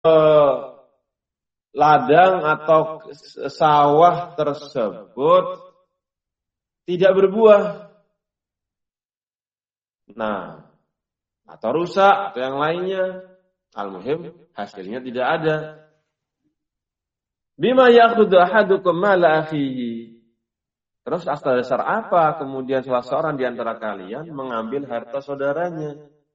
ladang atau sawah tersebut tidak berbuah. Nah, atau rusak atau yang lainnya. Al-muhim hasilnya tidak ada. Bima ya'khudhu ahadukum mala akhihi. Terus atas dasar apa kemudian salah seorang di antara kalian mengambil harta saudaranya?